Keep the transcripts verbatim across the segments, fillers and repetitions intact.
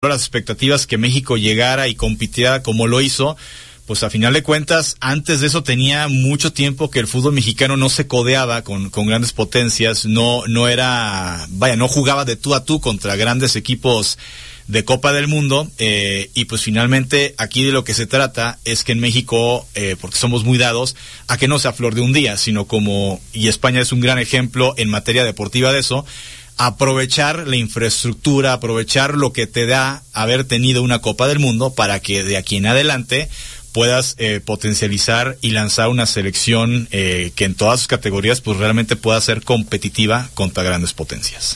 las expectativas que México llegara y compitiera como lo hizo, pues a final de cuentas, antes de eso tenía mucho tiempo que el fútbol mexicano no se codeaba con, con grandes potencias, no, no era, vaya, no jugaba de tú a tú contra grandes equipos de Copa del Mundo, eh, y pues finalmente aquí de lo que se trata es que en México, eh, porque somos muy dados, a que no sea flor de un día, sino como, y España es un gran ejemplo en materia deportiva de eso, aprovechar la infraestructura, aprovechar lo que te da haber tenido una Copa del Mundo para que de aquí en adelante puedas eh, potencializar y lanzar una selección eh, que en todas sus categorías pues realmente pueda ser competitiva contra grandes potencias.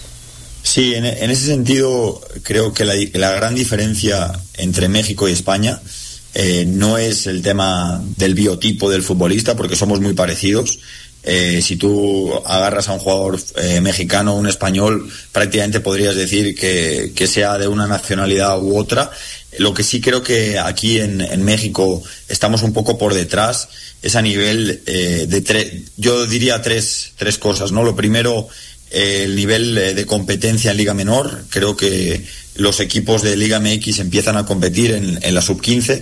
Sí, en, en ese sentido creo que la, la gran diferencia entre México y España eh, no es el tema del biotipo del futbolista, porque somos muy parecidos. Eh, si tú agarras a un jugador eh, mexicano o un español, prácticamente podrías decir que, que sea de una nacionalidad u otra. Lo que sí creo que aquí en, en México estamos un poco por detrás es a nivel eh, de tre- yo diría tres, tres cosas, ¿no? Lo primero, eh, el nivel eh, de competencia en Liga Menor. Creo que los equipos de Liga M X empiezan a competir en, en la sub quince,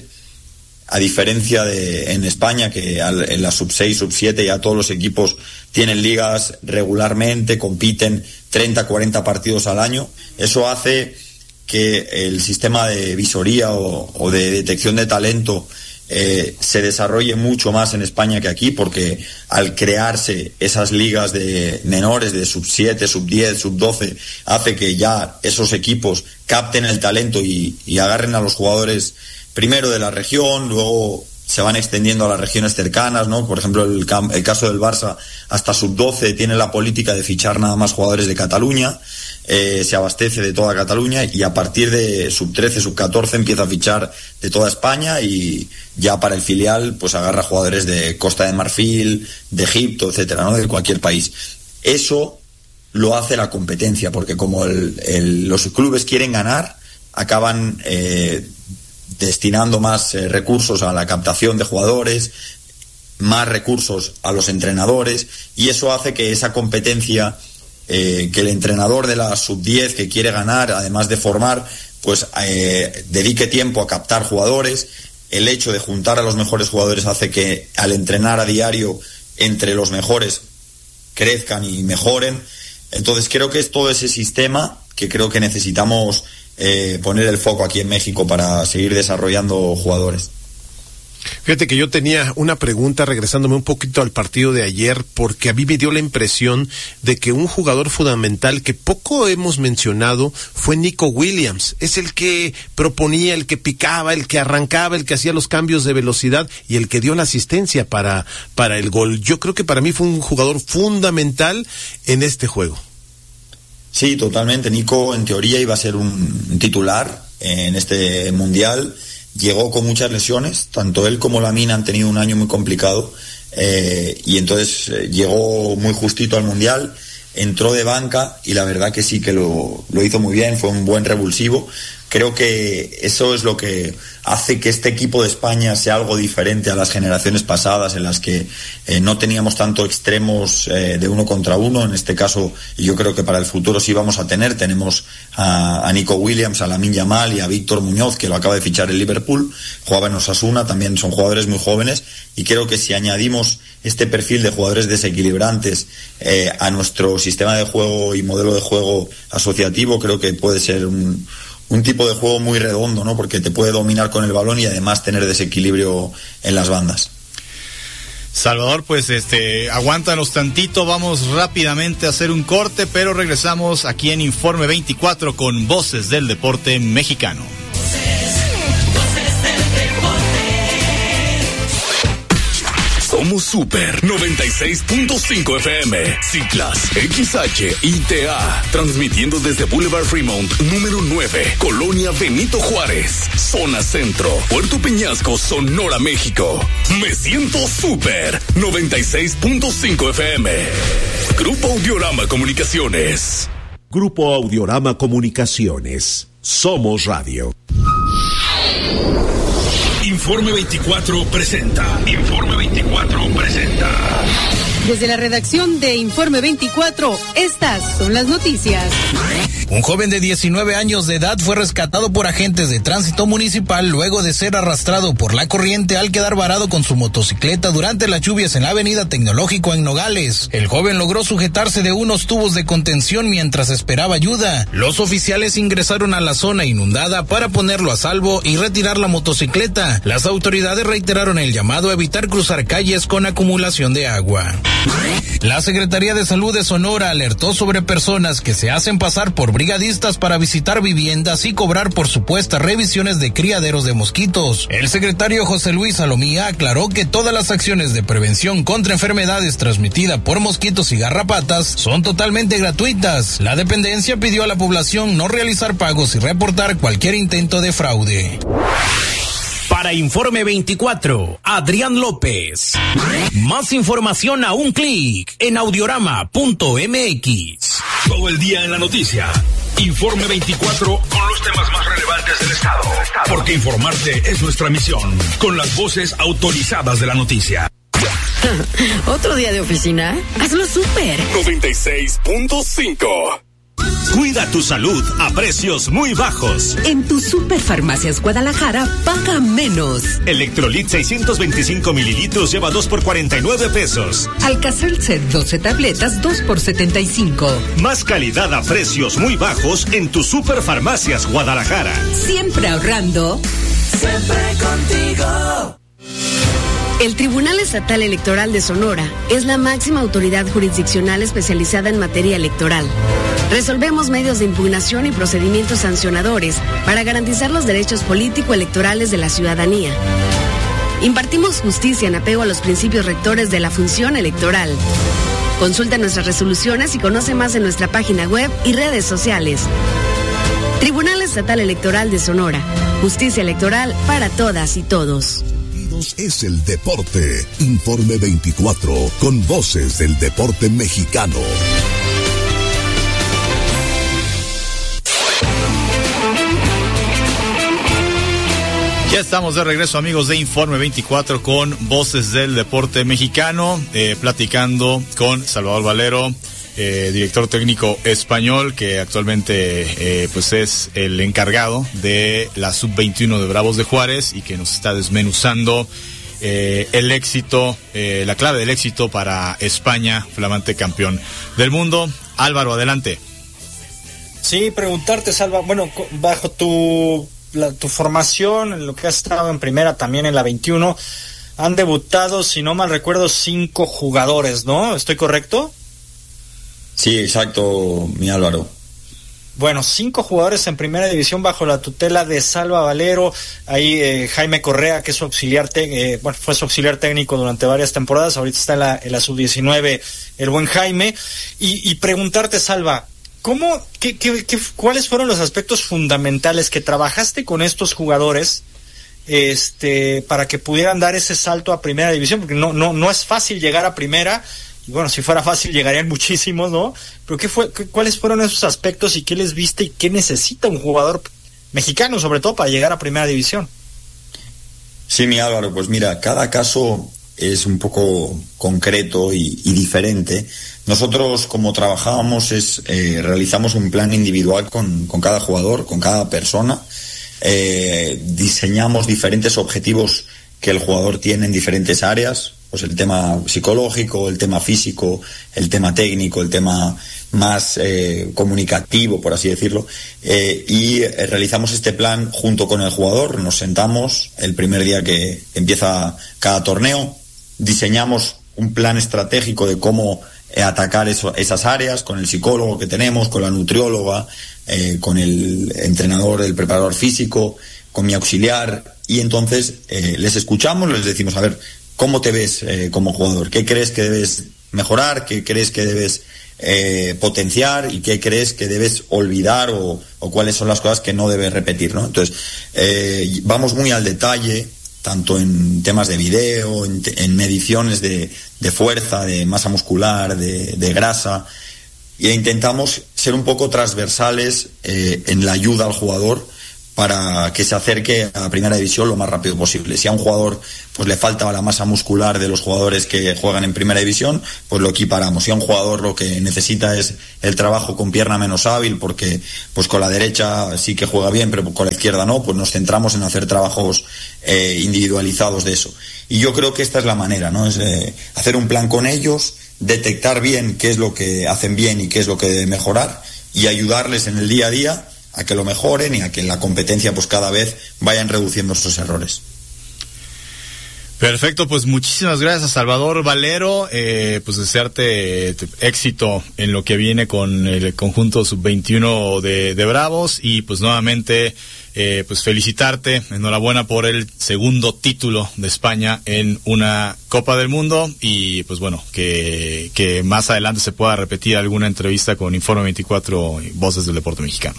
a diferencia de en España, que al, en la sub seis, sub siete ya todos los equipos tienen ligas regularmente, compiten treinta, cuarenta partidos al año. Eso hace que el sistema de visoría o, o de detección de talento eh, se desarrolle mucho más en España que aquí, porque al crearse esas ligas de menores de sub siete, sub diez, sub doce, hace que ya esos equipos capten el talento y, y agarren a los jugadores primero de la región, luego se van extendiendo a las regiones cercanas, ¿no? Por ejemplo, el, el caso del Barça, hasta sub doce tiene la política de fichar nada más jugadores de Cataluña, eh, se abastece de toda Cataluña, y a partir de sub trece, sub catorce empieza a fichar de toda España, y ya para el filial pues agarra jugadores de Costa de Marfil, de Egipto, etcétera, ¿no? De cualquier país. Eso lo hace la competencia, porque como el, el, los clubes quieren ganar, acaban eh, destinando más eh, recursos a la captación de jugadores, más recursos a los entrenadores, y eso hace que esa competencia, eh, que el entrenador de la sub diez que quiere ganar, además de formar, pues eh, dedique tiempo a captar jugadores. El hecho de juntar a los mejores jugadores hace que al entrenar a diario entre los mejores crezcan y mejoren. Entonces creo que es todo ese sistema que creo que necesitamos Eh, poner el foco aquí en México para seguir desarrollando jugadores. Fíjate que yo tenía una pregunta regresándome un poquito al partido de ayer, porque a mí me dio la impresión de que un jugador fundamental que poco hemos mencionado fue Nico Williams. Es el que proponía, el que picaba, el que arrancaba, el que hacía los cambios de velocidad y el que dio la asistencia para, para el gol. Yo creo que para mí fue un jugador fundamental en este juego. Sí, totalmente. Nico en teoría iba a ser un titular en este mundial. Llegó con muchas lesiones, tanto él como Lamine han tenido un año muy complicado, eh, y entonces eh, llegó muy justito al mundial, entró de banca y la verdad que sí que lo, lo hizo muy bien, fue un buen revulsivo. Creo que eso es lo que hace que este equipo de España sea algo diferente a las generaciones pasadas, en las que eh, no teníamos tanto extremos eh, de uno contra uno. En este caso, y yo creo que para el futuro sí vamos a tener. Tenemos a, a Nico Williams, a Lamine Yamal y a Víctor Muñoz, que lo acaba de fichar el Liverpool, jugaba en Osasuna, también son jugadores muy jóvenes, y creo que si añadimos este perfil de jugadores desequilibrantes eh, a nuestro sistema de juego y modelo de juego asociativo, creo que puede ser un un tipo de juego muy redondo, ¿no? Porque te puede dominar con el balón y además tener desequilibrio en las bandas. Salvador, pues este, aguántanos tantito, vamos rápidamente a hacer un corte, pero regresamos aquí en Informe veinticuatro con Voces del Deporte Mexicano. Somos Super noventa y seis punto cinco F M, Ciclas, X H I T A, transmitiendo desde Boulevard Fremont, número nueve, Colonia Benito Juárez, Zona Centro, Puerto Peñasco, Sonora, México. Me siento Super noventa y seis punto cinco F M. Grupo Audiorama Comunicaciones. Grupo Audiorama Comunicaciones. Somos Radio. Informe veinticuatro presenta. Informe veinticuatro presenta. Desde la redacción de Informe veinticuatro, estas son las noticias. Un joven de diecinueve años de edad fue rescatado por agentes de tránsito municipal luego de ser arrastrado por la corriente al quedar varado con su motocicleta durante las lluvias en la avenida Tecnológico en Nogales. El joven logró sujetarse de unos tubos de contención mientras esperaba ayuda. Los oficiales ingresaron a la zona inundada para ponerlo a salvo y retirar la motocicleta. Las autoridades reiteraron el llamado a evitar cruzar calles con acumulación de agua. La Secretaría de Salud de Sonora alertó sobre personas que se hacen pasar por brigadistas para visitar viviendas y cobrar por supuestas revisiones de criaderos de mosquitos. El secretario José Luis Salomía aclaró que todas las acciones de prevención contra enfermedades transmitidas por mosquitos y garrapatas son totalmente gratuitas. La dependencia pidió a la población no realizar pagos y reportar cualquier intento de fraude. Para Informe veinticuatro, Adrián López. Más información a un clic en audiorama punto m x. Todo el día en la noticia. Informe veinticuatro con los temas más relevantes del estado. Porque informarte es nuestra misión. Con las voces autorizadas de la noticia. ¿Otro día de oficina? Hazlo súper. noventa y seis punto cinco. Cuida tu salud a precios muy bajos. En tu Superfarmacias Guadalajara, paga menos. Electrolit seiscientos veinticinco mililitros lleva dos por cuarenta y nueve pesos. Alka-Seltzer doce tabletas, dos por setenta y cinco. Más calidad a precios muy bajos en tu Superfarmacias Guadalajara. Siempre ahorrando. Siempre contigo. El Tribunal Estatal Electoral de Sonora es la máxima autoridad jurisdiccional especializada en materia electoral. Resolvemos medios de impugnación y procedimientos sancionadores para garantizar los derechos político-electorales de la ciudadanía. Impartimos justicia en apego a los principios rectores de la función electoral. Consulta nuestras resoluciones y conoce más en nuestra página web y redes sociales. Tribunal Estatal Electoral de Sonora. Justicia electoral para todas y todos. Es el deporte. Informe veinticuatro, con voces del deporte mexicano. Ya estamos de regreso, amigos de Informe veinticuatro, con voces del deporte mexicano, eh, platicando con Salvador Valero, eh, director técnico español, que actualmente eh, pues es el encargado de la sub veintiuno de Bravos de Juárez y que nos está desmenuzando eh, el éxito, eh, la clave del éxito para España, flamante campeón del mundo. Álvaro, adelante. Sí, preguntarte, Salva, bueno, bajo tu, la, tu formación, en lo que has estado en primera, también en la veintiuno, han debutado, si no mal recuerdo, cinco jugadores, ¿no? ¿Estoy correcto? Sí, exacto, mi Álvaro. Bueno, cinco jugadores en primera división bajo la tutela de Salva Valero. Ahí eh, Jaime Correa, que es su auxiliar, te, eh, bueno, fue su auxiliar técnico durante varias temporadas. Ahorita está en la, en la sub diecinueve el buen Jaime. Y, y preguntarte, Salva, ¿cómo, qué, qué, qué, cuáles fueron los aspectos fundamentales que trabajaste con estos jugadores este, para que pudieran dar ese salto a primera división? Porque no, no, no es fácil llegar a primera. Y bueno, si fuera fácil llegarían muchísimos, ¿no? Pero ¿qué fue, qué, ¿cuáles fueron esos aspectos y qué les viste y qué necesita un jugador mexicano, sobre todo, para llegar a primera división? Sí, mi Álvaro, pues mira, cada caso es un poco concreto y, y diferente. Nosotros, como trabajábamos, es eh, realizamos un plan individual con, con cada jugador, con cada persona. Eh, diseñamos diferentes objetivos que el jugador tiene en diferentes áreas. Pues el tema psicológico, el tema físico, el tema técnico, el tema más eh, comunicativo, por así decirlo, eh, y eh, realizamos este plan junto con el jugador. Nos sentamos el primer día que empieza cada torneo, diseñamos un plan estratégico de cómo eh, atacar eso, esas áreas, con el psicólogo que tenemos, con la nutrióloga, eh, con el entrenador, el preparador físico, con mi auxiliar, y entonces eh, les escuchamos, les decimos, a ver, ¿cómo te ves eh, como jugador? ¿Qué crees que debes mejorar? ¿Qué crees que debes eh, potenciar? ¿Y qué crees que debes olvidar? O, o cuáles son las cosas que no debes repetir, ¿no? Entonces, eh, vamos muy al detalle, tanto en temas de video, en, en mediciones de, de fuerza, de masa muscular, de, de grasa, e intentamos ser un poco transversales eh, en la ayuda al jugador para que se acerque a primera división lo más rápido posible. Si a un jugador pues le falta la masa muscular de los jugadores que juegan en primera división, pues lo equiparamos. Si a un jugador lo que necesita es el trabajo con pierna menos hábil, porque pues con la derecha sí que juega bien, pero con la izquierda no, pues nos centramos en hacer trabajos eh, individualizados de eso. Y yo creo que esta es la manera, ¿no? Es eh, hacer un plan con ellos, detectar bien qué es lo que hacen bien y qué es lo que debe mejorar, y ayudarles en el día a día a que lo mejoren y a que en la competencia pues cada vez vayan reduciendo esos errores. Perfecto, pues muchísimas gracias a Salvador Valero, eh, pues desearte éxito en lo que viene con el conjunto sub veintiuno de, de Bravos, y pues nuevamente eh, pues felicitarte, enhorabuena por el segundo título de España en una Copa del Mundo, y pues bueno, que, que más adelante se pueda repetir alguna entrevista con Informe veinticuatro y Voces del Deporte Mexicano.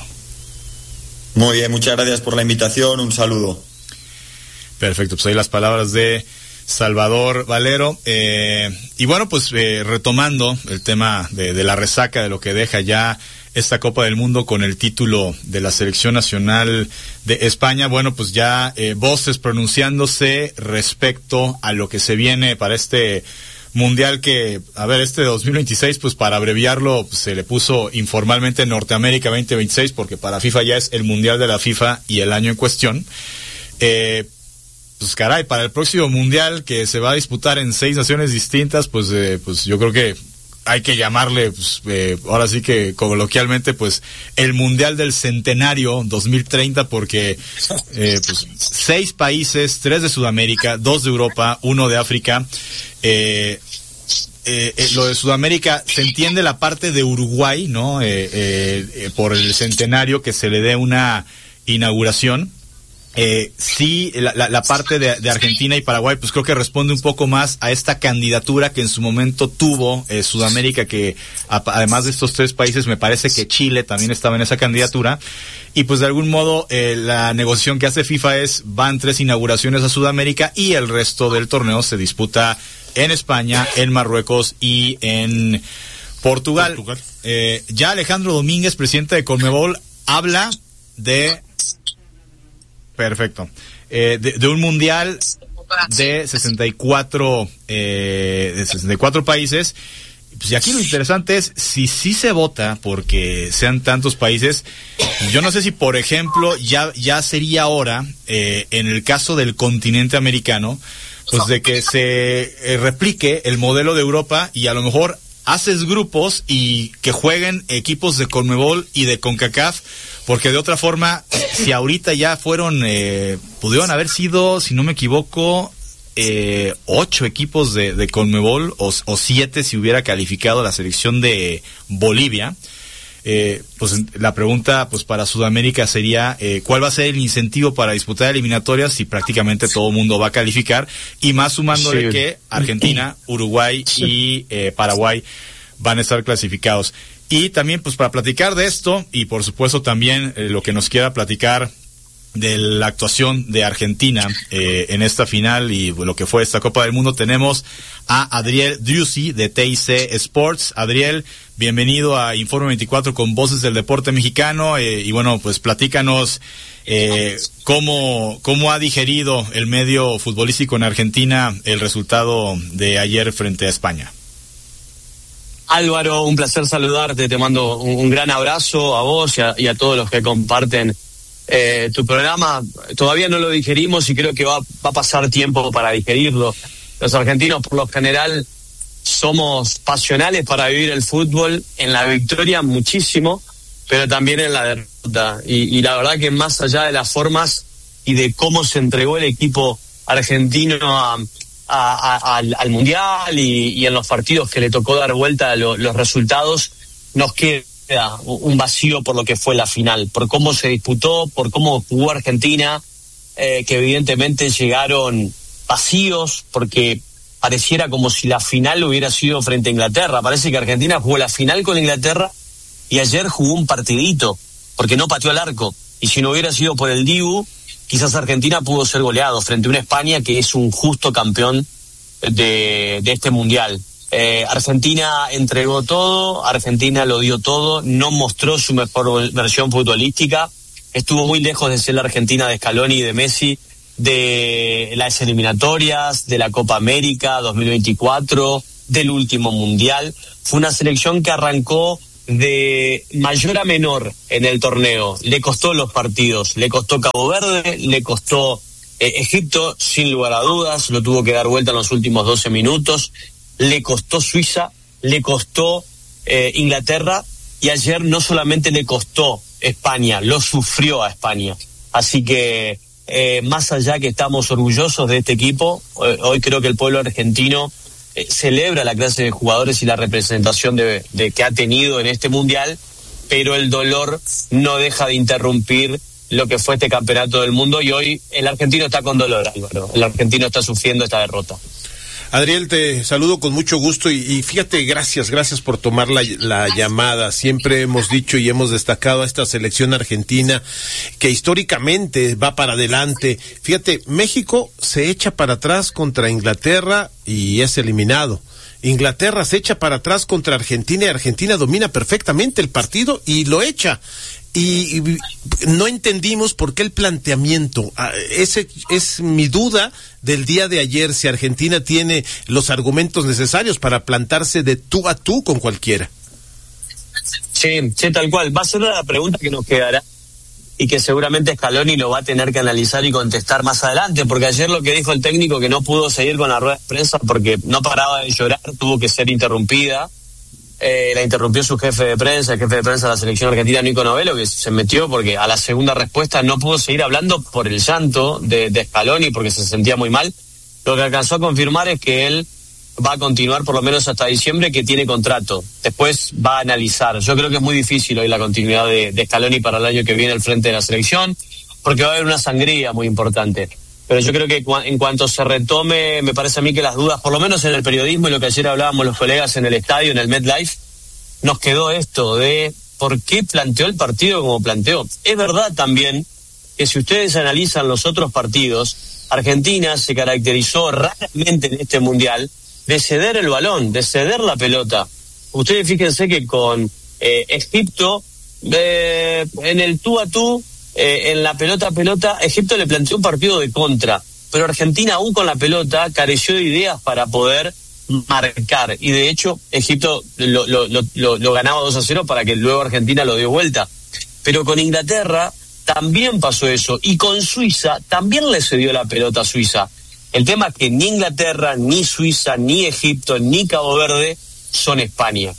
Muy bien, muchas gracias por la invitación, un saludo. Perfecto, pues ahí las palabras de Salvador Valero. Eh, y bueno, pues eh, retomando el tema de, de la resaca de lo que deja ya esta Copa del Mundo con el título de la Selección Nacional de España, bueno, pues ya eh, voces pronunciándose respecto a lo que se viene para este Mundial que, a ver, este dos mil veintiséis, pues para abreviarlo, pues, se le puso informalmente Norteamérica veinte veintiséis, porque para FIFA ya es el Mundial de la FIFA y el año en cuestión. Eh, pues caray, para el próximo Mundial que se va a disputar en seis naciones distintas, pues, eh, pues yo creo que hay que llamarle, pues, eh, ahora sí que coloquialmente, pues, el Mundial del Centenario dos mil treinta, porque eh, pues, seis países, tres de Sudamérica, dos de Europa, uno de África. Eh, eh, eh, lo de Sudamérica, se entiende la parte de Uruguay, ¿no? Eh, eh, eh, por el centenario, que se le dé una inauguración. Eh, sí, la, la, la parte de, de Argentina y Paraguay, pues creo que responde un poco más a esta candidatura que en su momento tuvo eh, Sudamérica, que a, además de estos tres países, me parece que Chile también estaba en esa candidatura. Y pues de algún modo eh, la negociación que hace FIFA es, van tres inauguraciones a Sudamérica y el resto del torneo se disputa en España, en Marruecos y en Portugal. Portugal. Eh, ya Alejandro Domínguez, presidente de Conmebol, habla de... Perfecto. Eh, de, de un mundial de sesenta y cuatro, eh, de sesenta y cuatro países. Pues y aquí lo interesante es si sí se vota porque sean tantos países. Yo no sé si, por ejemplo, ya, ya sería hora, eh, en el caso del continente americano, pues de que se eh, replique el modelo de Europa y a lo mejor haces grupos y que jueguen equipos de Conmebol y de CONCACAF, porque de otra forma, si ahorita ya fueron, eh, pudieron haber sido, si no me equivoco, eh, ocho equipos de, de Conmebol o, o siete si hubiera calificado la selección de Bolivia. Eh, pues la pregunta pues para Sudamérica sería eh, ¿cuál va a ser el incentivo para disputar eliminatorias si prácticamente todo el mundo va a calificar? Y más sumándole sí. que Argentina, Uruguay y eh, Paraguay van a estar clasificados. Y también pues para platicar de esto y por supuesto también eh, lo que nos quiera platicar de la actuación de Argentina eh, en esta final y lo que fue esta Copa del Mundo, tenemos a Adriel Driussi de T I C Sports. Adriel, bienvenido a Informe veinticuatro con Voces del Deporte Mexicano, eh, y bueno, pues platícanos eh, cómo, cómo ha digerido el medio futbolístico en Argentina el resultado de ayer frente a España. Álvaro, un placer saludarte, te mando un, un gran abrazo a vos y a, y a todos los que comparten Eh, tu programa. Todavía no lo digerimos y creo que va, va a pasar tiempo para digerirlo. Los argentinos por lo general somos pasionales para vivir el fútbol, en la victoria muchísimo, pero también en la derrota, y, y la verdad que más allá de las formas y de cómo se entregó el equipo argentino a, a, a, al, al Mundial y, y en los partidos que le tocó dar vuelta a lo, los resultados, nos queda un vacío por lo que fue la final, por cómo se disputó, por cómo jugó Argentina, eh, que evidentemente llegaron vacíos, porque pareciera como si la final hubiera sido frente a Inglaterra. Parece que Argentina jugó la final con Inglaterra y ayer jugó un partidito, porque no pateó al arco, y si no hubiera sido por el Dibu, quizás Argentina pudo ser goleado frente a una España que es un justo campeón de, de este Mundial. Eh, Argentina entregó todo, Argentina lo dio todo, no mostró su mejor versión futbolística, estuvo muy lejos de ser la Argentina de Scaloni y de Messi, de las eliminatorias, de la Copa América dos mil veinticuatro, del último Mundial. Fue una selección que arrancó de mayor a menor en el torneo. Le costó los partidos, le costó Cabo Verde, le costó eh, Egipto, sin lugar a dudas, lo tuvo que dar vuelta en los últimos doce minutos, le costó Suiza, le costó eh, Inglaterra, y ayer no solamente le costó España, lo sufrió a España. Así que eh, más allá que estamos orgullosos de este equipo, eh, hoy creo que el pueblo argentino eh, celebra la clase de jugadores y la representación de, de que ha tenido en este mundial, pero el dolor no deja de interrumpir lo que fue este campeonato del mundo, y hoy el argentino está con dolor, Álvaro. El argentino está sufriendo esta derrota. Adriel, te saludo con mucho gusto y, y fíjate, gracias, gracias por tomar la, la llamada. Siempre hemos dicho y hemos destacado a esta selección argentina que históricamente va para adelante. Fíjate, México se echa para atrás contra Inglaterra y es eliminado. Inglaterra se echa para atrás contra Argentina y Argentina domina perfectamente el partido y lo echa. Y, y no entendimos por qué el planteamiento. Ese es mi duda del día de ayer, si Argentina tiene los argumentos necesarios para plantarse de tú a tú con cualquiera. Sí, sí, tal cual. Va a ser una pregunta que nos quedará y que seguramente Scaloni lo va a tener que analizar y contestar más adelante, porque ayer lo que dijo el técnico, que no pudo seguir con la rueda de prensa porque no paraba de llorar, tuvo que ser interrumpida. Eh, la interrumpió su jefe de prensa, el jefe de prensa de la selección argentina, Nico Novello, que se metió porque a la segunda respuesta no pudo seguir hablando por el llanto de, de Scaloni, porque se sentía muy mal. Lo que alcanzó a confirmar es que él va a continuar por lo menos hasta diciembre, que tiene contrato. Después va a analizar. Yo creo que es muy difícil hoy la continuidad de, de Scaloni para el año que viene al frente de la selección, porque va a haber una sangría muy importante. Pero yo creo que en cuanto se retome, me parece a mí que las dudas, por lo menos en el periodismo y lo que ayer hablábamos los colegas en el estadio, en el MetLife, nos quedó esto de por qué planteó el partido como planteó. Es verdad también que si ustedes analizan los otros partidos, Argentina se caracterizó raramente en este mundial de ceder el balón, de ceder la pelota. Ustedes fíjense que con eh, Egipto, eh, en el tú a tú, Eh, en la pelota a pelota, Egipto le planteó un partido de contra, pero Argentina aún con la pelota careció de ideas para poder marcar, y de hecho Egipto lo, lo, lo, lo ganaba dos a cero para que luego Argentina lo dio vuelta. Pero con Inglaterra también pasó eso, y con Suiza también le cedió la pelota a Suiza. El tema es que ni Inglaterra, ni Suiza, ni Egipto, ni Cabo Verde son España.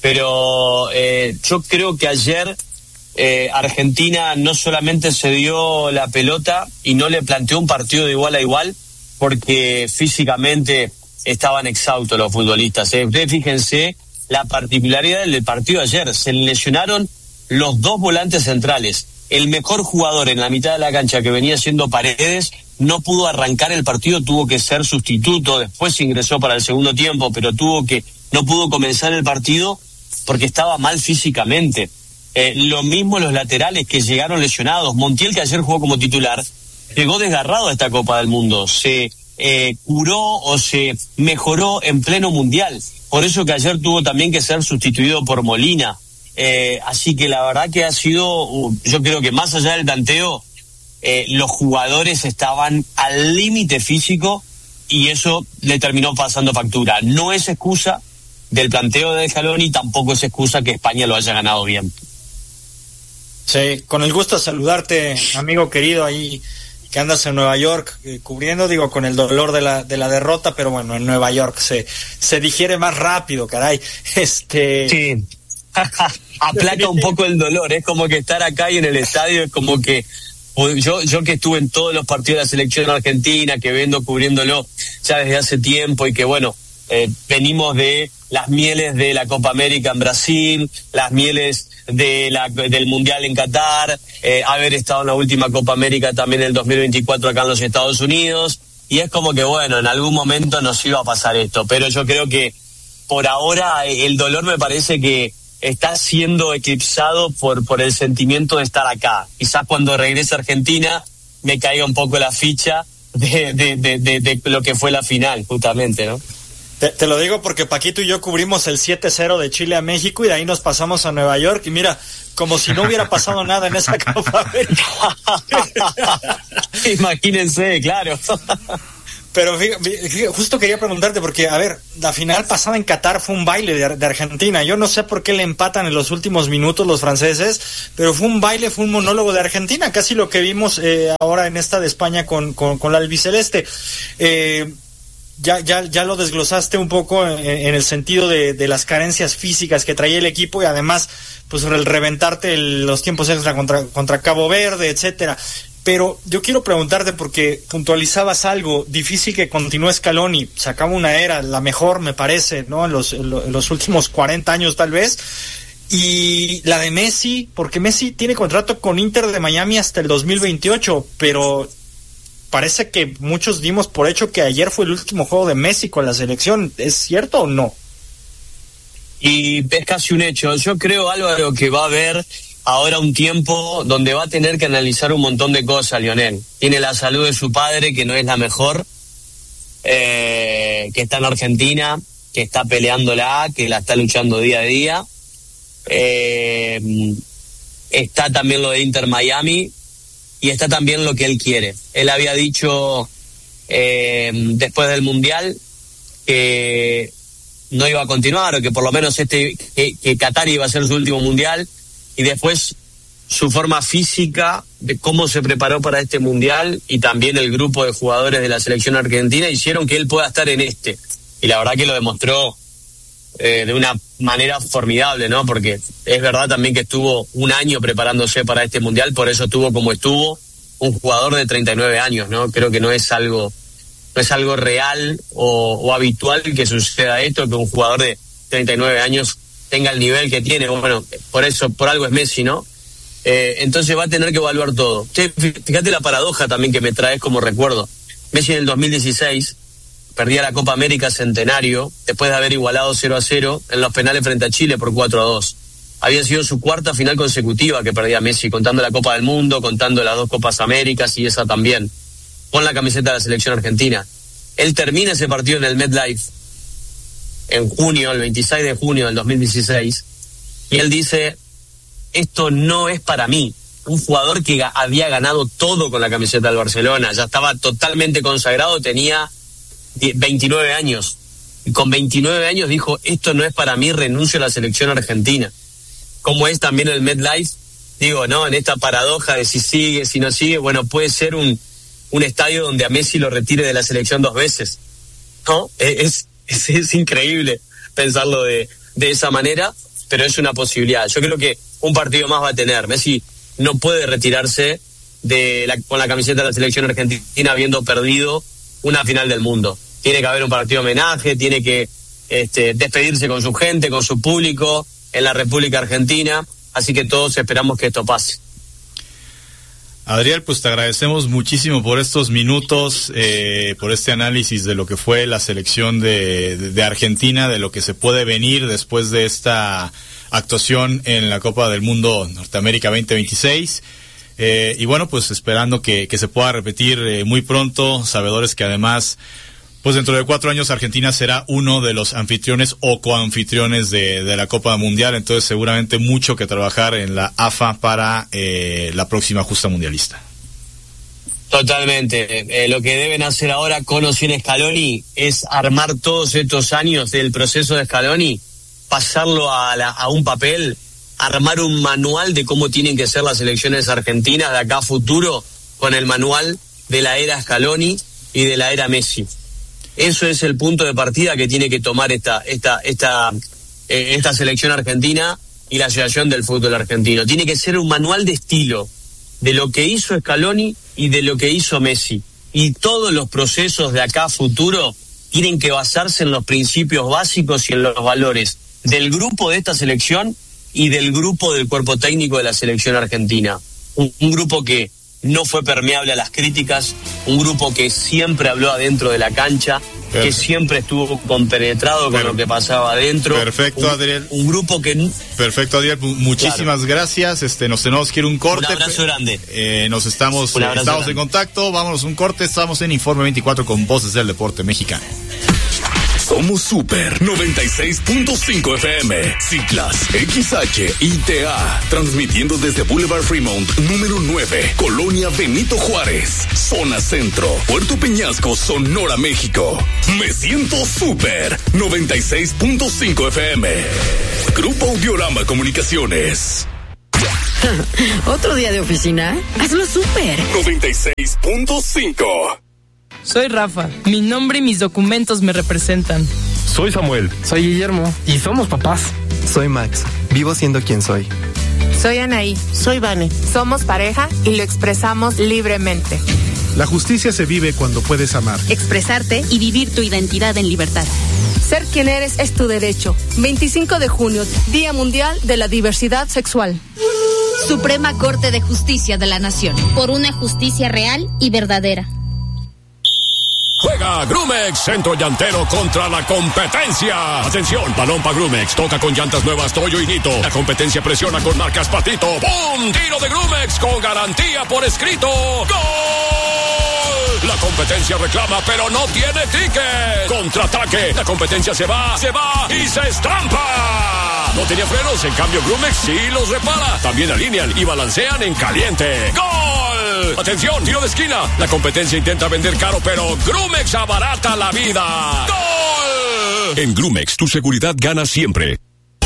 Pero eh, yo creo que ayer Eh, Argentina no solamente se dio la pelota y no le planteó un partido de igual a igual, porque físicamente estaban exhaustos los futbolistas. ¿eh? Ustedes fíjense la particularidad del partido de ayer. Se lesionaron los dos volantes centrales. El mejor jugador en la mitad de la cancha, que venía siendo Paredes, no pudo arrancar el partido, tuvo que ser sustituto. Después ingresó para el segundo tiempo, pero tuvo que no pudo comenzar el partido porque estaba mal físicamente. Eh, lo mismo los laterales, que llegaron lesionados. Montiel, que ayer jugó como titular, llegó desgarrado a esta Copa del Mundo. Se eh, curó o se mejoró en pleno mundial. Por eso que ayer tuvo también que ser sustituido por Molina. Eh, así que la verdad que ha sido, uh, yo creo que más allá del planteo, eh, los jugadores estaban al límite físico, y eso le terminó pasando factura. No es excusa del planteo de Scaloni, tampoco es excusa que España lo haya ganado bien. Sí, con el gusto de saludarte, amigo querido, ahí que andas en Nueva York eh, cubriendo, digo, con el dolor de la de la derrota, pero bueno, en Nueva York se se digiere más rápido, caray. Este Sí. Aplaca un poco el dolor, es como que estar acá y en el estadio es como que yo yo que estuve en todos los partidos de la selección argentina, que vengo cubriéndolo ya desde hace tiempo, y que bueno, eh, venimos de las mieles de la Copa América en Brasil, las mieles de la, del Mundial en Qatar, eh, haber estado en la última Copa América también en el dos mil veinticuatro acá en los Estados Unidos, y es como que bueno, en algún momento nos iba a pasar esto, pero yo creo que por ahora el dolor me parece que está siendo eclipsado por, por el sentimiento de estar acá. Quizás cuando regrese a Argentina me caiga un poco la ficha de, de, de, de, de lo que fue la final, justamente, ¿no? Te, te lo digo porque Paquito y yo cubrimos el siete cero de Chile a México y de ahí nos pasamos a Nueva York y mira, como si no hubiera pasado nada en esa Copa América. Imagínense, claro. Pero fíjate, justo quería preguntarte porque, a ver, la final pasada en Qatar fue un baile de, de Argentina. Yo no sé por qué le empatan en los últimos minutos los franceses, pero fue un baile, fue un monólogo de Argentina, casi lo que vimos eh, ahora en esta de España con, con, con la albiceleste. Eh, Ya, ya, ya lo desglosaste un poco en, en el sentido de, de las carencias físicas que traía el equipo y además, pues el reventarte el, los tiempos extra contra, contra Cabo Verde, etcétera. Pero yo quiero preguntarte porque puntualizabas algo difícil que continúe Scaloni, se acaba una era, la mejor me parece, ¿no? En los, en los últimos cuarenta años tal vez. Y la de Messi, porque Messi tiene contrato con Inter de Miami hasta el dos mil veintiocho, pero parece que muchos dimos por hecho que ayer fue el último juego de Messi con la selección. ¿Es cierto o no? Y es casi un hecho. Yo creo, Álvaro, que va a haber ahora un tiempo donde va a tener que analizar un montón de cosas, Lionel. Tiene la salud de su padre, que no es la mejor, eh, que está en Argentina, que está peleándola, que la está luchando día a día. Eh, está también lo de Inter Miami, y está también lo que él quiere. Él había dicho eh, después del Mundial que no iba a continuar, o que por lo menos este que, que Qatar iba a ser su último Mundial, y después su forma física de cómo se preparó para este Mundial y también el grupo de jugadores de la selección argentina hicieron que él pueda estar en este. Y la verdad que lo demostró eh, de una manera formidable, ¿no? Porque es verdad también que estuvo un año preparándose para este Mundial, por eso estuvo como estuvo, un jugador de treinta y nueve años, ¿no? Creo que no es algo no es algo real o, o habitual que suceda esto, que un jugador de treinta y nueve años tenga el nivel que tiene. Bueno, por eso, por algo es Messi, ¿no? Eh, entonces va a tener que evaluar todo. Che, fíjate la paradoja también que me traes como recuerdo. Messi en el dos mil dieciséis perdía la Copa América Centenario después de haber igualado cero a cero en los penales frente a Chile por cuatro a dos. Había sido su cuarta final consecutiva que perdía Messi, contando la Copa del Mundo, contando las dos Copas Américas y esa también, con la camiseta de la selección argentina. Él termina ese partido en el MetLife en junio, el veintiséis de junio del dos mil dieciséis, y él dice: esto no es para mí. Un jugador que había ganado todo con la camiseta del Barcelona, ya estaba totalmente consagrado, tenía veintinueve años, y con veintinueve años dijo: esto no es para mí, renuncio a la selección argentina. Como es también el MetLife, digo, ¿no? En esta paradoja de si sigue, si no sigue, bueno, puede ser un, un estadio donde a Messi lo retire de la selección dos veces, ¿no? Es, es, es increíble pensarlo de, de esa manera, pero es una posibilidad. Yo creo que un partido más va a tener. Messi no puede retirarse de la, con la camiseta de la selección argentina habiendo perdido una final del mundo. Tiene que haber un partido homenaje, tiene que este, despedirse con su gente, con su público en la República Argentina, así que todos esperamos que esto pase. Adriel, pues te agradecemos muchísimo por estos minutos, eh, por este análisis de lo que fue la selección de, de, de Argentina, de lo que se puede venir después de esta actuación en la Copa del Mundo Norteamérica veinte veintiséis. Eh, y bueno, pues esperando que, que se pueda repetir eh, muy pronto, sabedores que además, pues dentro de cuatro años Argentina será uno de los anfitriones o coanfitriones de, de la Copa Mundial, entonces seguramente mucho que trabajar en la A F A para eh, la próxima justa mundialista. Totalmente. Eh, lo que deben hacer ahora con o sin Scaloni es armar todos estos años del proceso de Scaloni, pasarlo a, la, a un papel, armar un manual de cómo tienen que ser las selecciones argentinas de acá a futuro, con el manual de la era Scaloni y de la era Messi. Eso es el punto de partida que tiene que tomar esta esta esta eh, esta selección argentina y la asociación del fútbol argentino. Tiene que ser un manual de estilo de lo que hizo Scaloni y de lo que hizo Messi. Y todos los procesos de acá a futuro tienen que basarse en los principios básicos y en los valores del grupo de esta selección y del grupo del cuerpo técnico de la selección argentina. Un, un grupo que no fue permeable a las críticas, un grupo que siempre habló adentro de la cancha, Perfecto. que siempre estuvo compenetrado con lo que pasaba adentro. Perfecto, un, Adriel. Un grupo que... Perfecto, Adriel. Muchísimas claro. gracias. Este, nos tenemos que ir un corte. Un abrazo grande. Eh, nos estamos, estamos grande. en contacto. Vámonos un corte. Estamos en Informe veinticuatro con Voces del Deporte Mexicano. Somos Super noventa y seis punto cinco F M, Ciclas, X H I T A, transmitiendo desde Boulevard Fremont, número nueve, Colonia Benito Juárez, zona centro, Puerto Peñasco, Sonora, México. Me siento Super noventa y seis punto cinco F M. Grupo Audiorama Comunicaciones. ¿Otro día de oficina? Hazlo Super noventa y seis punto cinco. Soy Rafa. Mi nombre y mis documentos me representan. Soy Samuel. Soy Guillermo. Y somos papás. Soy Max. Vivo siendo quien soy. Soy Anaí. Soy Vane. Somos pareja y lo expresamos libremente. La justicia se vive cuando puedes amar, expresarte y vivir tu identidad en libertad. Ser quien eres es tu derecho. veinticinco de junio, Día Mundial de la Diversidad Sexual. Suprema Corte de Justicia de la Nación. Por una justicia real y verdadera. Juega Grumex, centro llantero contra la competencia. Atención, balón para Grumex. Toca con llantas nuevas Toyo y Nito. La competencia presiona con marcas Patito. ¡Pum! Tiro de Grumex con garantía por escrito. ¡Gol! La competencia reclama, pero no tiene ticket. Contraataque. La competencia se va, se va y se estampa. No tenía frenos, en cambio Grumex sí los repara. También alinean y balancean en caliente. ¡Gol! Atención, tiro de esquina. La competencia intenta vender caro, pero Grumex abarata la vida. ¡Gol! En Grumex, tu seguridad gana siempre.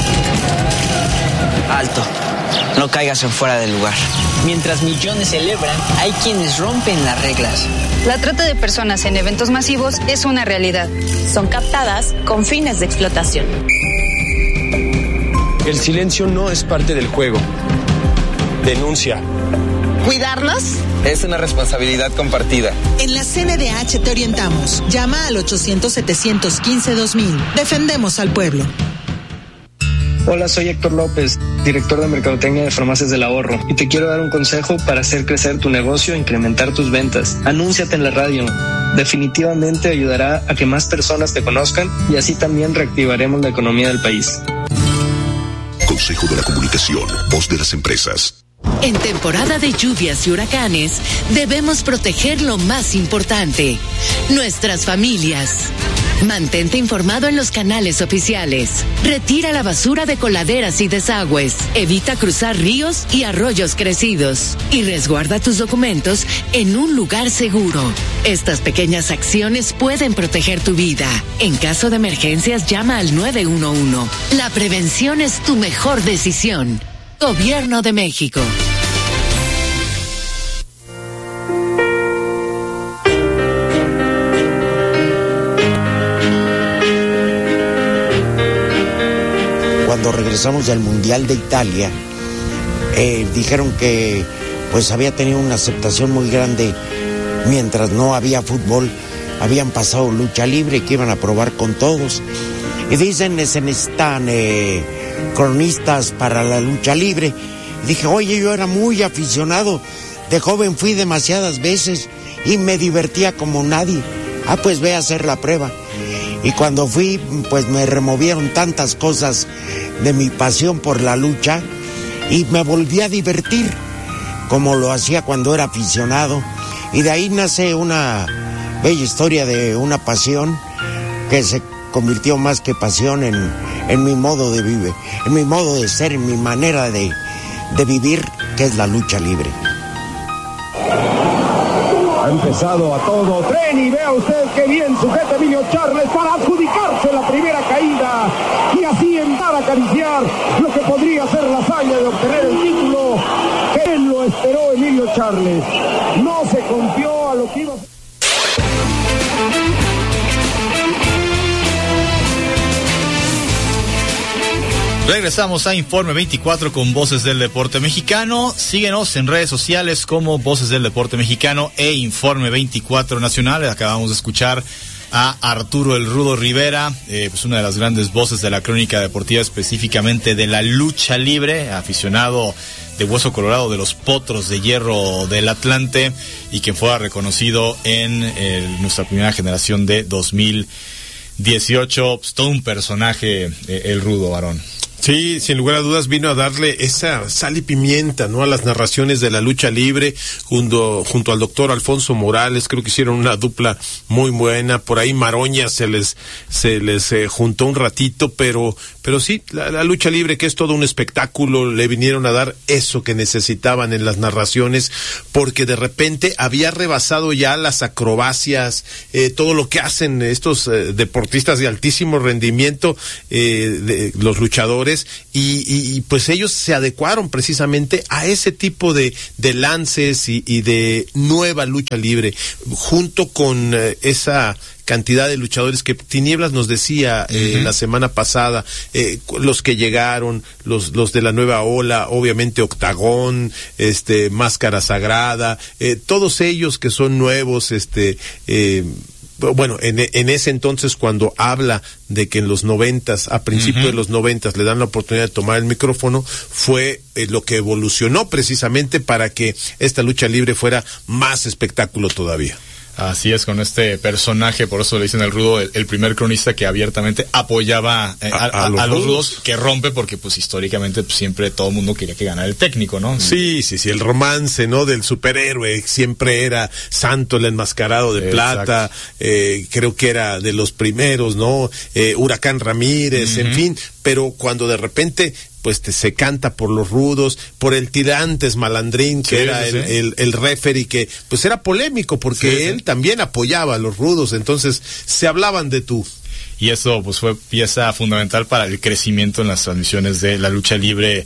Alto. No caigas en fuera del lugar. Mientras millones celebran, hay quienes rompen las reglas. La trata de personas en eventos masivos es una realidad. Son captadas con fines de explotación. El silencio no es parte del juego. Denuncia. ¿Cuidarnos? Es una responsabilidad compartida. En la C N D H te orientamos. Llama al ochocientos, setecientos quince, dos mil. Defendemos al pueblo. Hola, soy Héctor López, director de Mercadotecnia de Farmacias del Ahorro, y te quiero dar un consejo para hacer crecer tu negocio e incrementar tus ventas. Anúnciate en la radio. Definitivamente ayudará a que más personas te conozcan y así también reactivaremos la economía del país. Consejo de la Comunicación, voz de las empresas. En temporada de lluvias y huracanes, debemos proteger lo más importante, nuestras familias. Mantente informado en los canales oficiales. Retira la basura de coladeras y desagües. Evita cruzar ríos y arroyos crecidos. Y resguarda tus documentos en un lugar seguro. Estas pequeñas acciones pueden proteger tu vida. En caso de emergencias, llama al nueve uno uno. La prevención es tu mejor decisión. Gobierno de México. Cuando regresamos del Mundial de Italia, eh, dijeron que pues había tenido una aceptación muy grande mientras no había fútbol, habían pasado lucha libre, que iban a probar con todos. Y dicen, se necesitan eh, cronistas para la lucha libre. Y dije, oye, yo era muy aficionado, de joven fui demasiadas veces y me divertía como nadie. Ah, pues ve a hacer la prueba. Y cuando fui, pues me removieron tantas cosas de mi pasión por la lucha y me volví a divertir como lo hacía cuando era aficionado. Y de ahí nace una bella historia de una pasión que se convirtió más que pasión en, en mi modo de vivir, en mi modo de ser, en mi manera de, de vivir, que es la lucha libre. Ha empezado a todo tren y vea usted qué bien sujeta Emilio Charles para adjudicarse la primera caída y así entrar a acariciar lo que podría ser la hazaña de obtener el título. Que él lo esperó Emilio Charles. No se confió a lo que iba a hacer. Regresamos a Informe veinticuatro con Voces del Deporte Mexicano. Síguenos en redes sociales como Voces del Deporte Mexicano e Informe veinticuatro Nacional. Acabamos de escuchar a Arturo El Rudo Rivera, eh, pues una de las grandes voces de la crónica deportiva, específicamente de la lucha libre, aficionado de Hueso Colorado de los Potros de Hierro del Atlante y quien fue reconocido en eh, nuestra primera generación de dos mil dieciocho. Pues todo un personaje, eh, El Rudo, varón. Sí, sin lugar a dudas vino a darle esa sal y pimienta, ¿no?, a las narraciones de la lucha libre, junto, junto al doctor Alfonso Morales. Creo que hicieron una dupla muy buena. Por ahí Maroña se les, se les eh, juntó un ratito, pero, pero sí, la, la lucha libre, que es todo un espectáculo, le vinieron a dar eso que necesitaban en las narraciones, porque de repente había rebasado ya las acrobacias, eh, todo lo que hacen estos eh, deportistas de altísimo rendimiento, eh, de, los luchadores. Y, y, y pues ellos se adecuaron precisamente a ese tipo de, de lances y, y de nueva lucha libre, junto con eh, esa cantidad de luchadores que Tinieblas nos decía eh, uh-huh. la semana pasada, eh, los que llegaron, los los de la nueva ola, obviamente Octagón, este Máscara Sagrada, eh, todos ellos que son nuevos, este eh, bueno, en, en ese entonces, cuando habla de que en los noventas, a principios uh-huh. de los noventas, le dan la oportunidad de tomar el micrófono, fue eh, lo que evolucionó precisamente para que esta lucha libre fuera más espectáculo todavía. Así es, con este personaje, por eso le dicen el rudo, el, el primer cronista que abiertamente apoyaba eh, a, a, a, los, a los rudos, que rompe, porque pues históricamente pues, siempre todo el mundo quería que ganara el técnico, ¿no? Sí, sí, sí, el romance, ¿no?, del superhéroe, siempre era Santo el enmascarado de Exacto. plata, eh, creo que era de los primeros, ¿no? Eh, Huracán Ramírez, uh-huh. en fin, pero cuando de repente pues te, se canta por los rudos, por el Tirantes Malandrín, que sí, era sí, el, sí. el, el referee, que pues era polémico, porque sí, él sí. también apoyaba a los rudos, entonces se hablaban de tú. Y eso pues fue pieza fundamental para el crecimiento en las transmisiones de la lucha libre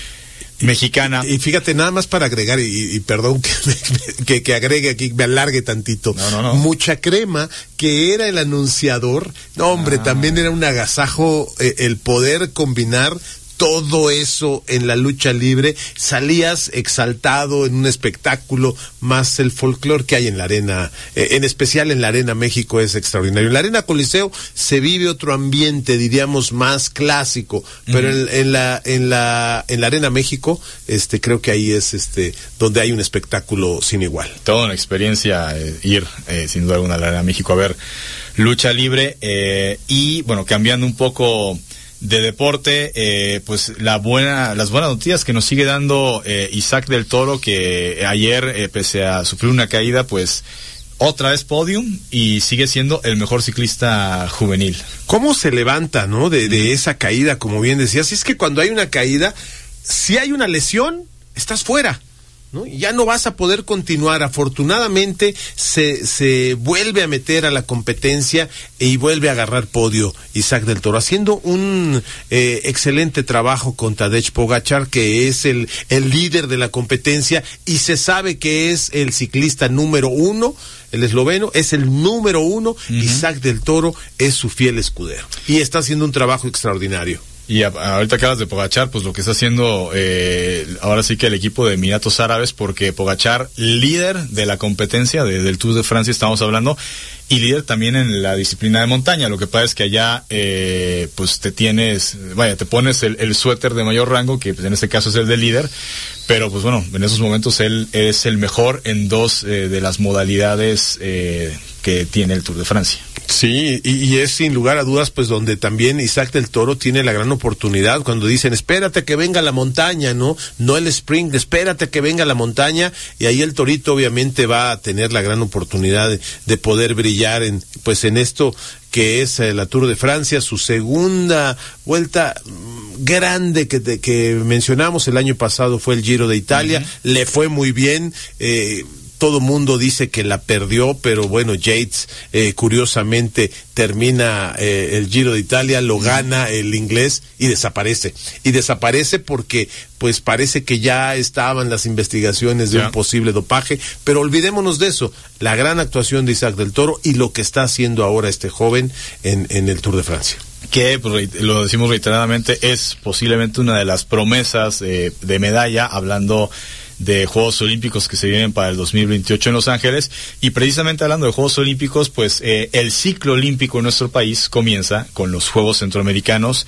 mexicana. Y, y fíjate, nada más para agregar, y, y perdón que, me, que, que agregue aquí, me alargue tantito, no, no, no. Mucha Crema, que era el anunciador, no hombre, ah. también era un agasajo eh, el poder combinar todo eso en la lucha libre. Salías exaltado en un espectáculo, más el folclore que hay en la arena, eh, en especial en la Arena México, es extraordinario. En la Arena Coliseo se vive otro ambiente, diríamos, más clásico, pero uh-huh. en, en la en la en la Arena México, este creo que ahí es este donde hay un espectáculo sin igual. Toda una experiencia eh, ir eh, sin duda alguna a la Arena México a ver lucha libre, eh, y bueno, cambiando un poco de deporte, eh, pues la buena, las buenas noticias que nos sigue dando eh, Isaac del Toro, que ayer, eh, pese a sufrir una caída, pues otra vez podium y sigue siendo el mejor ciclista juvenil. ¿Cómo se levanta, no, de, de esa caída, como bien decías? Es que cuando hay una caída, si hay una lesión, estás fuera, ¿no? Ya no vas a poder continuar. Afortunadamente se, se vuelve a meter a la competencia y vuelve a agarrar podio Isaac del Toro, haciendo un eh, excelente trabajo con Tadej Pogačar, que es el, el líder de la competencia, y se sabe que es el ciclista número uno. El esloveno es el número uno, uh-huh. Isaac del Toro es su fiel escudero y está haciendo un trabajo extraordinario. Y a, ahorita que hablas de Pogačar, pues lo que está haciendo eh, ahora sí que el equipo de Emiratos Árabes, porque Pogačar, líder de la competencia de, del Tour de Francia, estamos hablando, y líder también en la disciplina de montaña. Lo que pasa es que allá eh, pues te tienes, vaya, te pones el, el suéter de mayor rango, que pues en este caso es el de líder, pero pues bueno, en esos momentos él es el mejor en dos eh, de las modalidades eh, que tiene el Tour de Francia. Sí, y, y es sin lugar a dudas pues donde también Isaac del Toro tiene la gran oportunidad, cuando dicen espérate que venga la montaña, no no el sprint, espérate que venga la montaña, y ahí el Torito obviamente va a tener la gran oportunidad de, de poder brillar en pues en esto que es eh, la Tour de Francia, su segunda vuelta mmm, grande que, de, que mencionamos el año pasado fue el Giro de Italia, uh-huh. le fue muy bien, eh, todo mundo dice que la perdió, pero bueno, Yates eh, curiosamente termina eh, el Giro de Italia, lo gana el inglés y desaparece. Y desaparece porque pues parece que ya estaban las investigaciones de yeah. un posible dopaje, pero olvidémonos de eso, la gran actuación de Isaac del Toro y lo que está haciendo ahora este joven en, en el Tour de Francia. Que, pues, lo decimos reiteradamente, es posiblemente una de las promesas eh, de medalla, hablando de Juegos Olímpicos que se vienen para el dos mil veintiocho en Los Ángeles. Y precisamente hablando de Juegos Olímpicos, pues eh, el ciclo olímpico en nuestro país comienza con los Juegos Centroamericanos,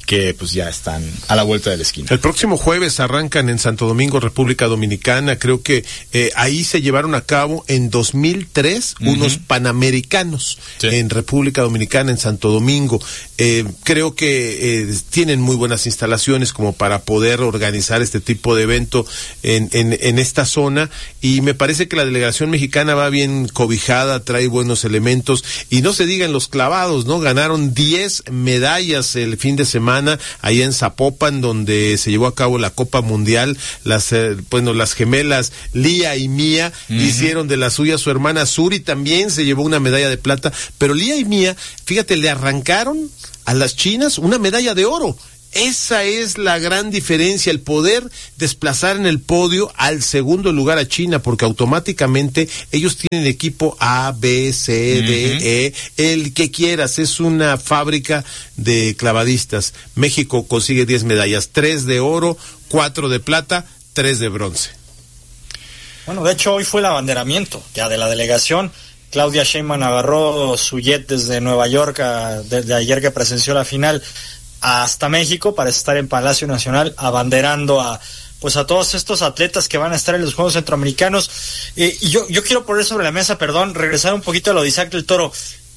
que pues ya están a la vuelta de la esquina. El próximo jueves arrancan en Santo Domingo, República Dominicana. Creo que eh, ahí se llevaron a cabo en dos mil tres uh-huh. unos Panamericanos sí. en República Dominicana, en Santo Domingo. Eh, creo que eh, tienen muy buenas instalaciones como para poder organizar este tipo de evento en, en, en esta zona, y me parece que la delegación mexicana va bien cobijada, trae buenos elementos, y no se digan los clavados, ¿no? Ganaron diez medallas el fin de semana allá en Zapopan, donde se llevó a cabo la Copa Mundial. Las eh, bueno, las gemelas Lía y Mía uh-huh. hicieron de la suya. Su hermana Suri también se llevó una medalla de plata, pero Lía y Mía, fíjate, le arrancaron a las chinas una medalla de oro. Esa es la gran diferencia, el poder desplazar en el podio al segundo lugar a China, porque automáticamente ellos tienen equipo A, B, C, D, uh-huh. E, el que quieras, es una fábrica de clavadistas. México consigue diez medallas, tres de oro, cuatro de plata, tres de bronce. Bueno, de hecho hoy fue el abanderamiento ya de la delegación. Claudia Sheinbaum agarró su jet desde Nueva York, a, desde ayer que presenció la final, hasta México para estar en Palacio Nacional abanderando a pues a todos estos atletas que van a estar en los Juegos Centroamericanos. Eh, y yo, yo quiero poner sobre la mesa, perdón, regresar un poquito a lo de Isaac del Toro.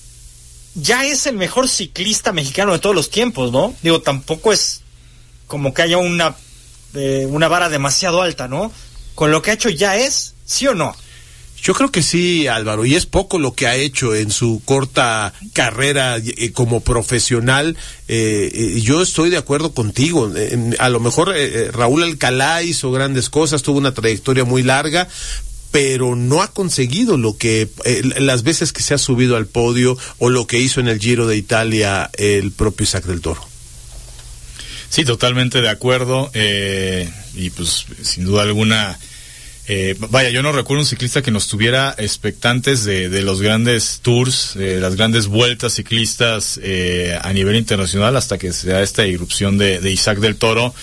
Ya es el mejor ciclista mexicano de todos los tiempos, ¿no? Digo, tampoco es como que haya una, eh, una vara demasiado alta, ¿no? Con lo que ha hecho ya es, ¿sí o no? Yo creo que sí, Álvaro, y es poco lo que ha hecho en su corta carrera eh, como profesional. Eh, eh, yo estoy de acuerdo contigo. Eh, a lo mejor eh, Raúl Alcalá hizo grandes cosas, tuvo una trayectoria muy larga, pero no ha conseguido lo que eh, las veces que se ha subido al podio o lo que hizo en el Giro de Italia el propio Isaac del Toro. Sí, totalmente de acuerdo, eh, y pues sin duda alguna... Eh, vaya, yo no recuerdo un ciclista que nos tuviera expectantes de, de los grandes tours, de las grandes vueltas ciclistas eh, a nivel internacional, hasta que se da esta irrupción de, de Isaac del Toro,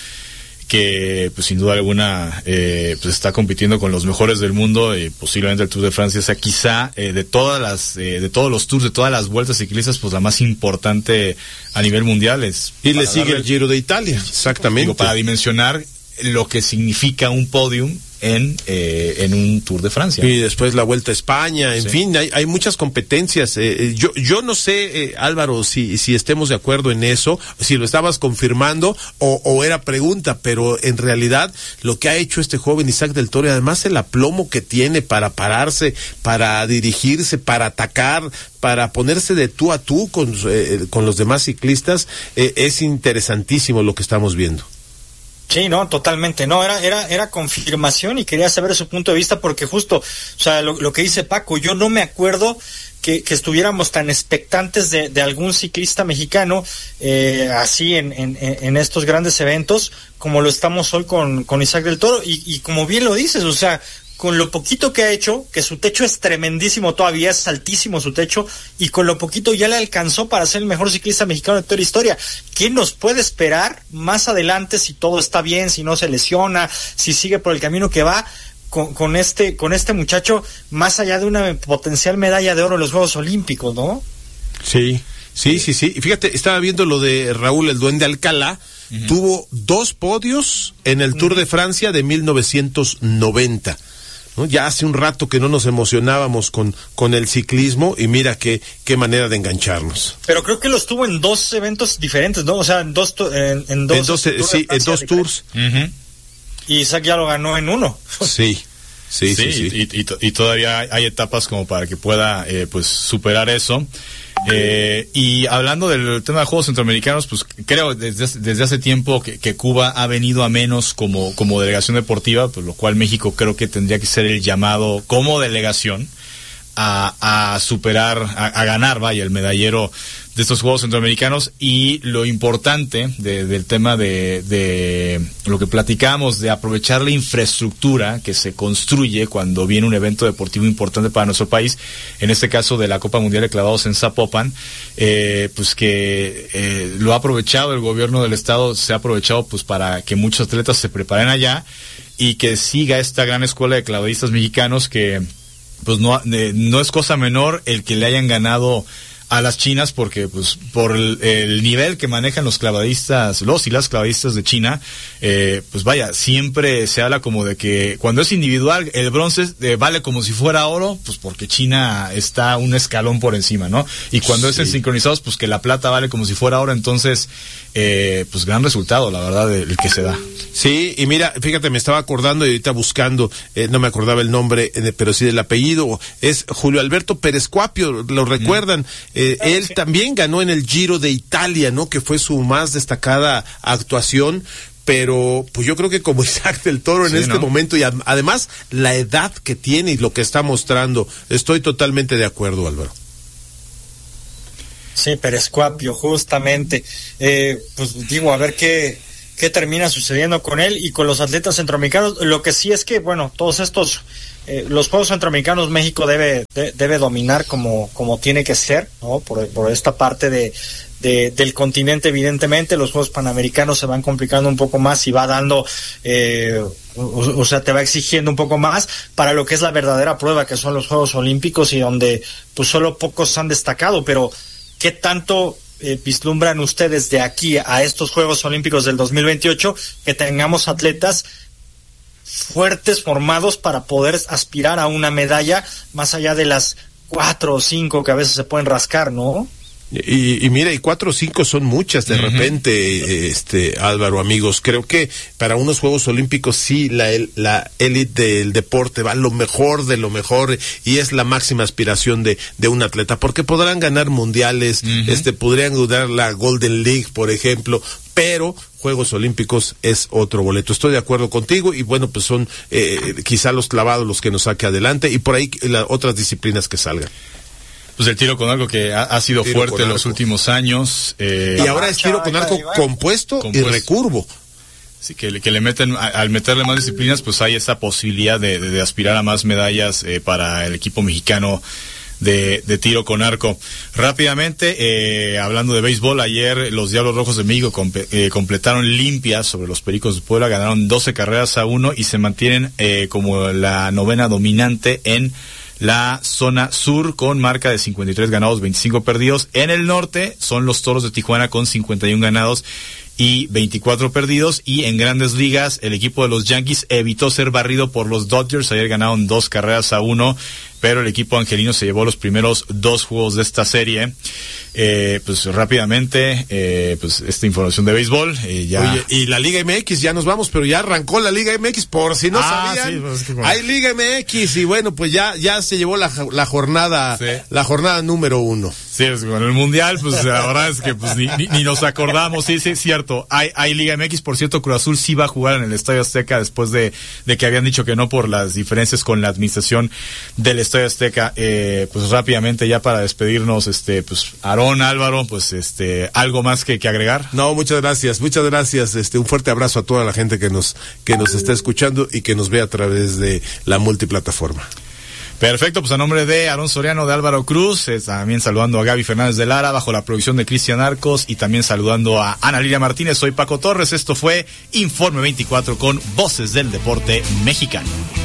que pues sin duda alguna eh, pues está compitiendo con los mejores del mundo, y posiblemente el Tour de Francia sea quizá eh, de todas las eh, de todos los tours, de todas las vueltas ciclistas, pues la más importante a nivel mundial. Es y le sigue el Giro de Italia, exactamente, digo, para dimensionar lo que significa un podium en eh, en un Tour de Francia. Y después la Vuelta a España, en sí. fin, hay, hay muchas competencias. Eh, yo yo no sé, eh, Álvaro, si si estemos de acuerdo en eso, si lo estabas confirmando o, o era pregunta, pero en realidad lo que ha hecho este joven Isaac del Toro, y además el aplomo que tiene para pararse, para dirigirse, para atacar, para ponerse de tú a tú con, eh, con los demás ciclistas, eh, es interesantísimo lo que estamos viendo. Sí, no, totalmente, no, era era era confirmación y quería saber su punto de vista, porque justo, o sea, lo, lo que dice Paco, yo no me acuerdo que, que estuviéramos tan expectantes de, de algún ciclista mexicano eh, así en, en, en estos grandes eventos como lo estamos hoy con, con Isaac del Toro, y, y como bien lo dices, o sea, con lo poquito que ha hecho, que su techo es tremendísimo todavía, es altísimo su techo, y con lo poquito ya le alcanzó para ser el mejor ciclista mexicano de toda la historia. ¿Qué nos puede esperar más adelante si todo está bien, si no se lesiona, si sigue por el camino que va con, con este con este muchacho, más allá de una potencial medalla de oro en los Juegos Olímpicos, ¿no? Sí, sí, sí, sí. Fíjate, estaba viendo lo de Raúl el Duende Alcalá. Uh-huh. Tuvo dos podios en el Tour uh-huh. de Francia de mil novecientos noventa. ¿No? Ya hace un rato que no nos emocionábamos con, con el ciclismo, y mira qué, qué manera de engancharnos. Pero creo que los tuvo en dos eventos diferentes, ¿no? O sea, en dos, en, en dos, en dos eh, sí, en dos tours. Uh-huh. Y Isaac ya lo ganó en uno. Sí, sí, sí. sí, sí. Y, y, y todavía hay, hay etapas como para que pueda eh, pues superar eso. Eh, y hablando del tema de Juegos Centroamericanos, pues creo desde, desde hace tiempo que, que Cuba ha venido a menos como, como delegación deportiva, pues lo cual México creo que tendría que ser el llamado como delegación a, a superar, a, a ganar, vaya, el medallero de estos Juegos Centroamericanos. Y lo importante de, del tema de, de lo que platicamos, de aprovechar la infraestructura que se construye cuando viene un evento deportivo importante para nuestro país, en este caso de la Copa Mundial de Clavados en Zapopan, eh, pues que eh, lo ha aprovechado el gobierno del estado, se ha aprovechado pues para que muchos atletas se preparen allá y que siga esta gran escuela de clavadistas mexicanos que pues no, eh, no es cosa menor el que le hayan ganado a las chinas, porque pues por el, el nivel que manejan los clavadistas, los y las clavadistas de China, eh, pues vaya, siempre se habla como de que cuando es individual el bronce eh, vale como si fuera oro, pues porque China está un escalón por encima, ¿no? Y cuando sí. es en sincronizados, pues que la plata vale como si fuera oro, entonces eh, pues gran resultado, la verdad, el que se da. Sí, y mira, fíjate, me estaba acordando y ahorita buscando, eh, no me acordaba el nombre, eh, pero sí del apellido, es Julio Alberto Pérez Cuapio, lo recuerdan, mm. eh, ah, él sí. también ganó en el Giro de Italia, ¿no? Que fue su más destacada actuación, pero pues yo creo que como Isaac del Toro en sí, este ¿no? momento, y a, además la edad que tiene y lo que está mostrando, estoy totalmente de acuerdo, Álvaro. Sí, Pérez Cuapio, justamente, eh, pues digo, a ver qué... qué termina sucediendo con él y con los atletas centroamericanos. Lo que sí es que, bueno, todos estos, eh, los Juegos Centroamericanos México debe de, debe dominar como como tiene que ser, ¿no? Por, por esta parte de, de del continente, evidentemente. Los Juegos Panamericanos se van complicando un poco más y va dando, eh, o, o sea, te va exigiendo un poco más para lo que es la verdadera prueba, que son los Juegos Olímpicos, y donde pues solo pocos han destacado, pero ¿qué tanto Eh, vislumbran ustedes de aquí a estos Juegos Olímpicos del dos mil veintiocho que tengamos atletas fuertes, formados para poder aspirar a una medalla más allá de las cuatro o cinco que a veces se pueden rascar, ¿no? Y, y mira, y cuatro o cinco son muchas de uh-huh. repente, este Álvaro, amigos. Creo que para unos Juegos Olímpicos sí la la élite del deporte va lo mejor de lo mejor y es la máxima aspiración de, de un atleta, porque podrán ganar mundiales, uh-huh. este podrían ganar la Golden League, por ejemplo, pero Juegos Olímpicos es otro boleto. Estoy de acuerdo contigo y bueno, pues son eh, quizá los clavados los que nos saque adelante y por ahí las otras disciplinas que salgan. Pues el tiro con arco que ha, ha sido tiro fuerte en los últimos años. Eh, y ahora es tiro con arco compuesto, compuesto y recurvo. Sí, que, que le meten, a, al meterle más disciplinas, pues hay esa posibilidad de, de, de aspirar a más medallas eh, para el equipo mexicano de, de tiro con arco. Rápidamente, eh, hablando de béisbol, ayer los Diablos Rojos de México comp- eh, completaron limpias sobre los Pericos de Puebla, ganaron doce carreras a uno y se mantienen eh, como la novena dominante en la zona sur con marca de cincuenta y tres ganados, veinticinco perdidos. En el norte son los Toros de Tijuana con cincuenta y uno ganados y veinticuatro perdidos. Y en Grandes Ligas, el equipo de los Yankees evitó ser barrido por los Dodgers. Ayer ganaron dos carreras a uno, pero el equipo angelino se llevó los primeros dos juegos de esta serie. Eh, pues rápidamente, eh, pues esta información de béisbol. Eh, ya... Oye, y la Liga M X, ya nos vamos, pero ya arrancó la Liga M X, por si no ah, sabían. Sí, pues, como... Hay Liga M X y bueno, pues ya ya se llevó la, la jornada sí. la jornada número uno. Sí, pues, con el Mundial, pues la verdad es que pues ni, ni, ni nos acordamos. Sí, sí, es cierto. Hay, hay Liga M X, por cierto, Cruz Azul sí va a jugar en el Estadio Azteca después de, de que habían dicho que no por las diferencias con la administración del Estadio Azteca. Eh, pues rápidamente ya para despedirnos, este, pues Aarón, Álvaro, pues este, algo más que, que agregar. No, muchas gracias, muchas gracias. Este, un fuerte abrazo a toda la gente que nos, que nos está escuchando y que nos ve a través de la multiplataforma. Perfecto, pues a nombre de Aarón Soriano, de Álvaro Cruz, eh, también saludando a Gaby Fernández de Lara, bajo la producción de Cristian Arcos, y también saludando a Ana Lilia Martínez. Soy Paco Torres, esto fue Informe veinticuatro con Voces del Deporte Mexicano.